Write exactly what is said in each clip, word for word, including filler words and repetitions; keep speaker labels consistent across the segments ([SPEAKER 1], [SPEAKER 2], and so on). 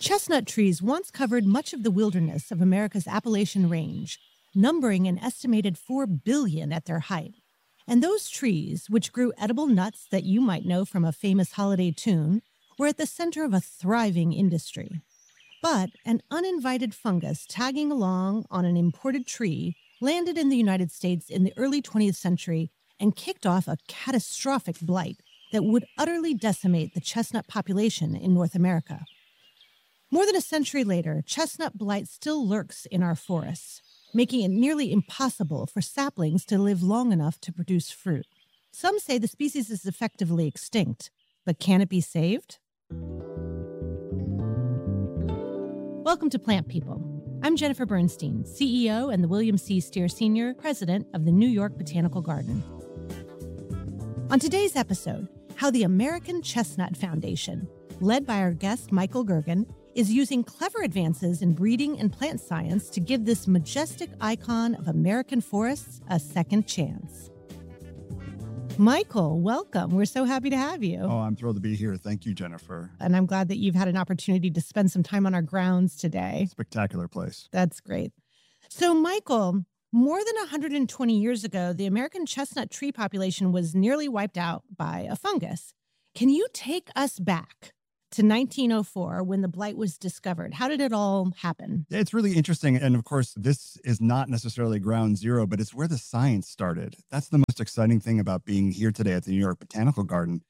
[SPEAKER 1] Chestnut trees once covered much of the wilderness of America's Appalachian Range, numbering an estimated four billion at their height. And those trees, which grew edible nuts that you might know from a famous holiday tune, were at the center of a thriving industry. But an uninvited fungus tagging along on an imported tree landed in the United States in the early twentieth century and kicked off a catastrophic blight that would utterly decimate the chestnut population in North America. More than a century later, chestnut blight still lurks in our forests, making it nearly impossible for saplings to live long enough to produce fruit. Some say the species is effectively extinct, but can it be saved? Welcome to Plant People. I'm Jennifer Bernstein, C E O and the William C. Steer Senior President of the New York Botanical Garden. On today's episode, how the American Chestnut Foundation, led by our guest Michael Gergen, is using clever advances in breeding and plant science to give this majestic icon of American forests a second chance. Michael, welcome. We're so happy to have you.
[SPEAKER 2] Oh, I'm thrilled to be here. Thank you, Jennifer.
[SPEAKER 1] And I'm glad that you've had an opportunity to spend some time on our grounds today.
[SPEAKER 2] Spectacular place.
[SPEAKER 1] That's great. So, Michael, more than one hundred twenty years ago, the American chestnut tree population was nearly wiped out by a fungus. Can you take us back to nineteen oh four when the blight was discovered? How did it all happen?
[SPEAKER 2] It's really interesting. And of course, this is not necessarily ground zero, but it's where the science started. That's the most exciting thing about being here today at the New York Botanical Garden.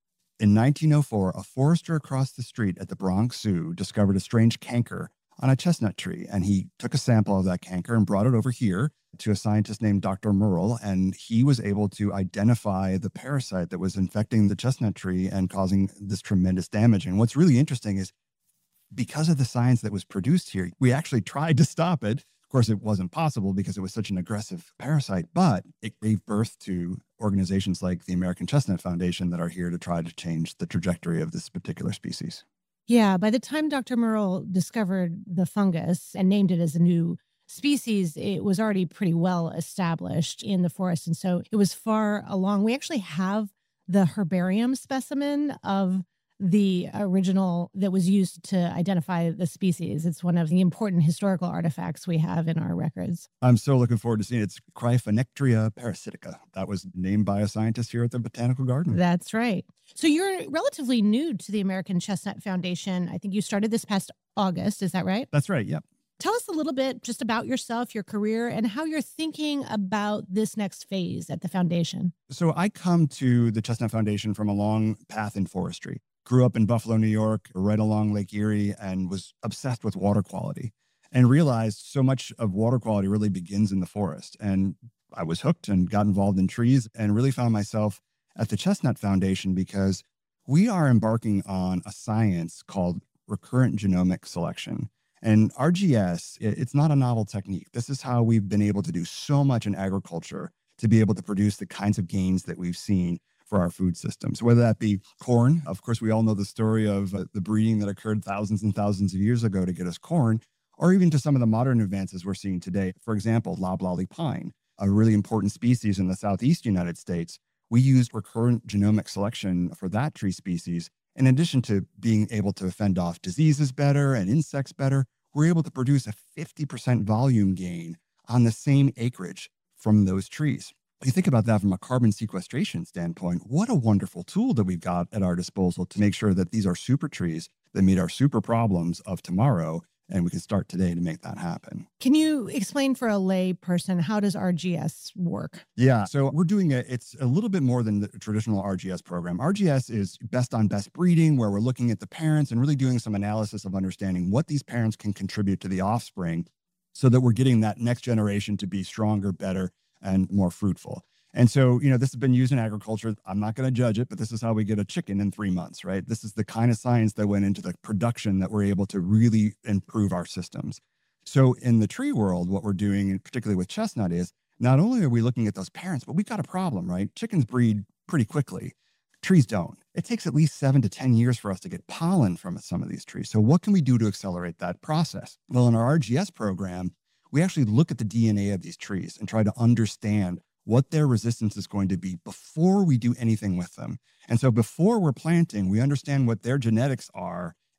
[SPEAKER 2] In nineteen oh four, a forester across the street at the Bronx Zoo discovered a strange canker on a chestnut tree. And he took a sample of that canker and brought it over here to a scientist named Doctor Murrell. And he was able to identify the parasite that was infecting the chestnut tree and causing this tremendous damage. And what's really interesting is because of the science that was produced here, we actually tried to stop it. Of course, it wasn't possible because it was such an aggressive parasite, but it gave birth to organizations like the American Chestnut Foundation that are here to try to change the trajectory of this particular species.
[SPEAKER 1] Yeah, by the time Doctor Murrell discovered the fungus and named it as a new species, it was already pretty well established in the forest. And so it was far along. We actually have the herbarium specimen of the original that was used to identify the species. It's one of the important historical artifacts we have in our records.
[SPEAKER 2] I'm so looking forward to seeing it. It's Cryphonectria parasitica. That was named by a scientist here at the Botanical Garden.
[SPEAKER 1] That's right. So you're relatively new to the American Chestnut Foundation. I think you started this past August. Is that right?
[SPEAKER 2] That's right. Yep.
[SPEAKER 1] Tell us a little bit just about yourself, your career, and how you're thinking about this next phase at the foundation.
[SPEAKER 2] So I come to the Chestnut Foundation from a long path in forestry. Grew up in Buffalo, New York, right along Lake Erie, and was obsessed with water quality and realized so much of water quality really begins in the forest. And I was hooked and got involved in trees and really found myself at the Chestnut Foundation because we are embarking on a science called recurrent genomic selection. And R G S, it's not a novel technique. This is how we've been able to do so much in agriculture to be able to produce the kinds of gains that we've seen for our food systems, whether that be corn. Of course, we all know the story of uh, the breeding that occurred thousands and thousands of years ago to get us corn, or even to some of the modern advances we're seeing today. For example, loblolly pine, a really important species in the Southeast United States. We used recurrent genomic selection for that tree species. In addition to being able to fend off diseases better and insects better, we're able to produce a fifty percent volume gain on the same acreage from those trees. You think about that from a carbon sequestration standpoint, what a wonderful tool that we've got at our disposal to make sure that these are super trees that meet our super problems of tomorrow, and we can start today to make that happen.
[SPEAKER 1] Can you explain for a lay person, how does R G S work?
[SPEAKER 2] Yeah, so we're doing it. It's a little bit more than the traditional R G S program. R G S is best on best breeding, where we're looking at the parents and really doing some analysis of understanding what these parents can contribute to the offspring so that we're getting that next generation to be stronger, better, and more fruitful. And so, you know, this has been used in agriculture. I'm not going to judge it, but this is how we get a chicken in three months, right? This is the kind of science that went into the production that we're able to really improve our systems. So in the tree world, what we're doing, and particularly with chestnut, is not only are we looking at those parents, but we've got a problem, right? Chickens breed pretty quickly. Trees don't. It takes at least seven to ten years for us to get pollen from some of these trees. So what can we do to accelerate that process? Well, in our R G S program, we actually look at the D N A of these trees and try to understand what their resistance is going to be before we do anything with them. And so before we're planting, we understand what their genetics are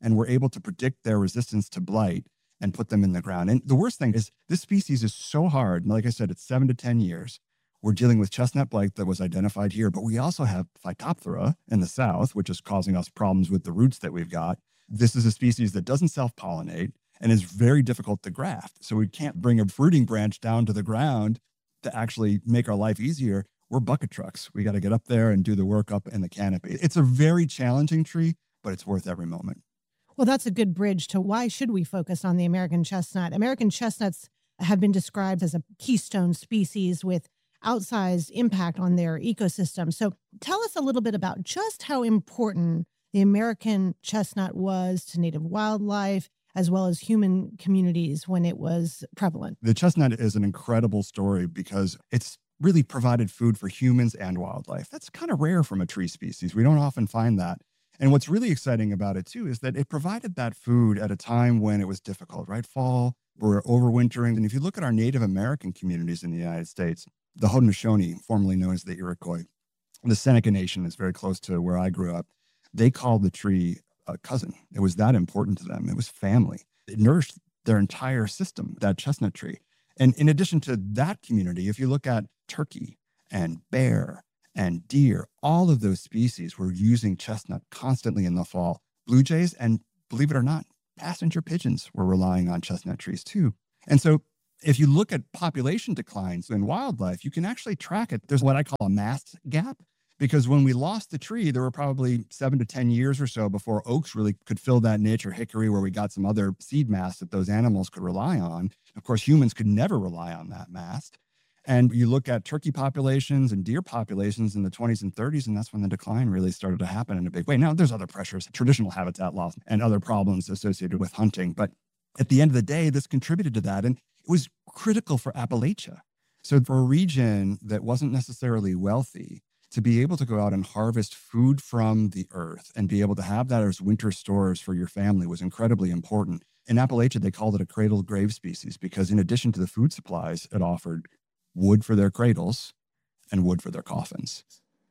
[SPEAKER 2] and we're able to predict their resistance to blight and put them in the ground. And the worst thing is this species is so hard. And like I said, it's seven to ten years. We're dealing with chestnut blight that was identified here, but we also have Phytophthora in the south, which is causing us problems with the roots that we've got. This is a species that doesn't self-pollinate and is very difficult to graft. So we can't bring a fruiting branch down to the ground to actually make our life easier. We're bucket trucks. We got to get up there and do the work up in the canopy. It's a very challenging tree, but it's worth every moment.
[SPEAKER 1] Well, that's a good bridge to why should we focus on the American chestnut. American chestnuts have been described as a keystone species with outsized impact on their ecosystem. So tell us a little bit about just how important the American chestnut was to native wildlife as well as human communities when it was prevalent.
[SPEAKER 2] The chestnut is an incredible story because it's really provided food for humans and wildlife. That's kind of rare from a tree species. We don't often find that. And what's really exciting about it, too, is that it provided that food at a time when it was difficult, right? Fall, we're overwintering. And if you look at our Native American communities in the United States, the Haudenosaunee, formerly known as the Iroquois, the Seneca Nation is very close to where I grew up. They called the tree a cousin. It was that important to them. It was family. It nourished their entire system, that chestnut tree. And in addition to that community, if you look at turkey and bear and deer, all of those species were using chestnut constantly in the fall. Blue jays and, believe it or not, passenger pigeons were relying on chestnut trees too. And so if you look at population declines in wildlife, you can actually track it. There's what I call a mast gap, because when we lost the tree, there were probably seven to ten years or so before oaks really could fill that niche, or hickory, where we got some other seed mast that those animals could rely on. Of course, humans could never rely on that mast. And you look at turkey populations and deer populations in the twenties and thirties, and that's when the decline really started to happen in a big way. Now, there's other pressures, traditional habitat loss, and other problems associated with hunting. But at the end of the day, this contributed to that. And it was critical for Appalachia. So for a region that wasn't necessarily wealthy, to be able to go out and harvest food from the earth and be able to have that as winter stores for your family was incredibly important. In Appalachia, they called it a cradle grave species because in addition to the food supplies, it offered wood for their cradles and wood for their coffins.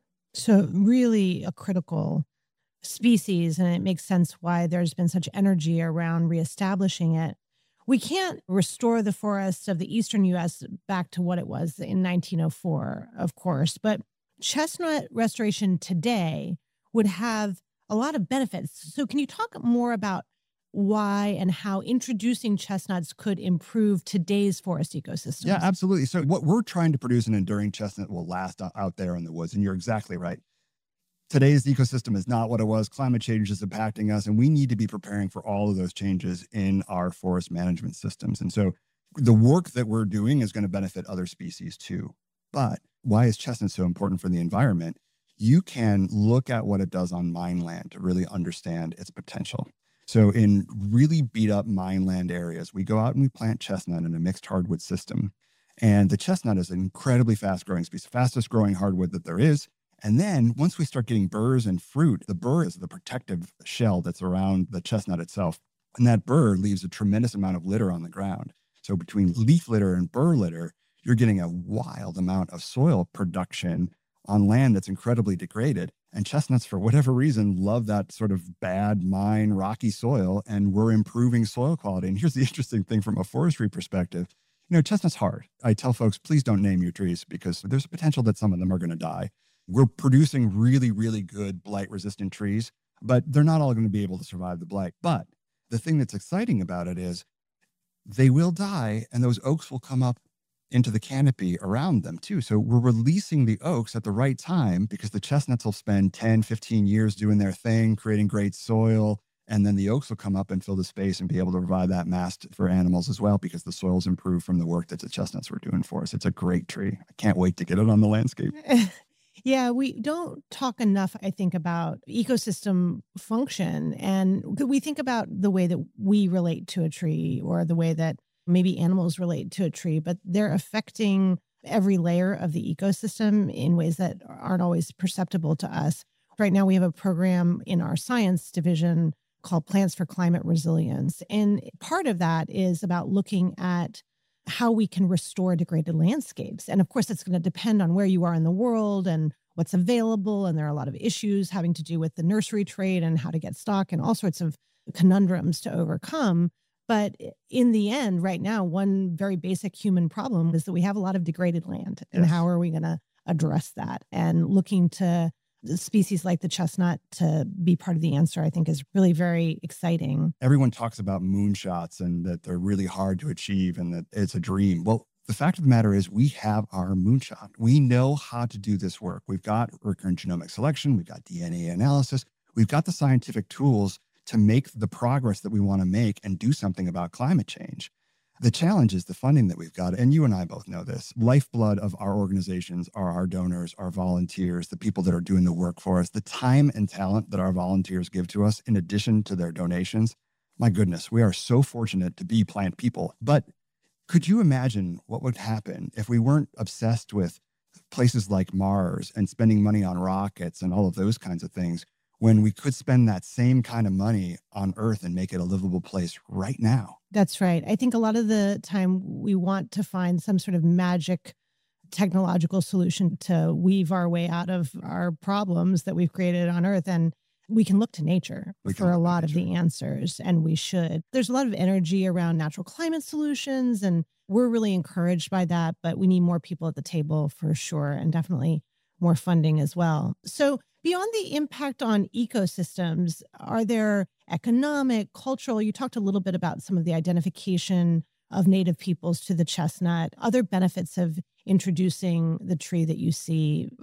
[SPEAKER 1] So really a critical species, and it makes sense why there's been such energy around reestablishing it. We can't restore the forests of the eastern U S back to what it was in nineteen oh four, of course, but chestnut restoration today would have a lot of benefits. So can you talk more about why and how introducing chestnuts could improve today's forest ecosystems?
[SPEAKER 2] Yeah, absolutely. So what we're trying to produce an enduring chestnut will last out there in the woods. And you're exactly right. Today's ecosystem is not what it was. Climate change is impacting us, and we need to be preparing for all of those changes in our forest management systems. And so the work that we're doing is going to benefit other species too. But why is chestnut so important for the environment? You can look at what it does on mine land to really understand its potential. So in really beat up mine land areas, we go out and we plant chestnut in a mixed hardwood system. And the chestnut is an incredibly fast growing species, fastest growing hardwood that there is. And then once we start getting burrs and fruit, the burr is the protective shell that's around the chestnut itself. And that burr leaves a tremendous amount of litter on the ground. So between leaf litter and burr litter, you're getting a wild amount of soil production on land that's incredibly degraded. And chestnuts, for whatever reason, love that sort of bad mine, rocky soil, and we're improving soil quality. And here's the interesting thing from a forestry perspective. You know, chestnut's hard. I tell folks, please don't name your trees because there's a potential that some of them are going to die. We're producing really, really good blight-resistant trees, but they're not all going to be able to survive the blight. But the thing that's exciting about it is they will die, and those oaks will come up into the canopy around them too. So we're releasing the oaks at the right time because the chestnuts will spend ten, fifteen years doing their thing, creating great soil. And then the oaks will come up and fill the space and be able to provide that mast for animals as well because the soil's improved from the work that the chestnuts were doing for us. It's a great tree. I can't wait to get it on the landscape.
[SPEAKER 1] Yeah, we don't talk enough, I think, about ecosystem function. And we think about the way that we relate to a tree or the way that maybe animals relate to a tree, but they're affecting every layer of the ecosystem in ways that aren't always perceptible to us. Right now, we have a program in our science division called Plants for Climate Resilience. And part of that is about looking at how we can restore degraded landscapes. And of course, it's going to depend on where you are in the world and what's available. And there are a lot of issues having to do with the nursery trade and how to get stock and all sorts of conundrums to overcome. But in the end, right now, one very basic human problem is that we have a lot of degraded land. And
[SPEAKER 2] Yes.
[SPEAKER 1] how are we going to address that? And looking to species like the chestnut to be part of the answer, I think, is really very exciting.
[SPEAKER 2] Everyone talks about moonshots and that they're really hard to achieve and that it's a dream. Well, the fact of the matter is we have our moonshot. We know how to do this work. We've got recurrent genomic selection. We've got D N A analysis. We've got the scientific tools to make the progress that we want to make and do something about climate change. The challenge is the funding that we've got, and you and I both know this. Lifeblood of our organizations are our donors, our volunteers, the people that are doing the work for us, the time and talent that our volunteers give to us in addition to their donations. My goodness, we are so fortunate to be plant people. But could you imagine what would happen if we weren't obsessed with places like Mars and spending money on rockets and all of those kinds of things, when we could spend that same kind of money on Earth and make it a livable place right now?
[SPEAKER 1] That's right. I think a lot of the time we want to find some sort of magic technological solution to weave our way out of our problems that we've created on Earth. And we can look to nature
[SPEAKER 2] We can
[SPEAKER 1] for a
[SPEAKER 2] look to
[SPEAKER 1] lot of
[SPEAKER 2] nature.
[SPEAKER 1] the answers, and we should. There's a lot of energy around natural climate solutions, and we're really encouraged by that, but we need more people at the table for sure, and definitely more funding as well. So beyond the impact on ecosystems, are there economic, cultural, you talked a little bit about some of the identification of native peoples to the chestnut, other benefits of introducing the tree that you see